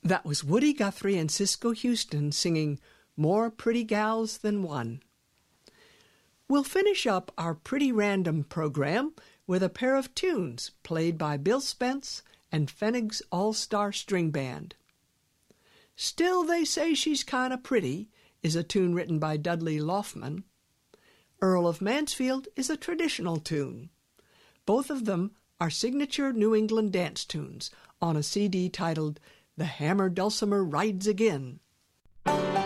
That was Woody Guthrie and Cisco Houston singing More Pretty Gals Than One. We'll finish up our Pretty Random program with a pair of tunes played by Bill Spence and Pfennig's All-Star String Band. Still They Say She's Kinda Pretty is a tune written by Dudley Laufman. Earl of Mansfield is a traditional tune. Both of them are signature New England dance tunes on a CD titled The Hammer Dulcimer Rides Again.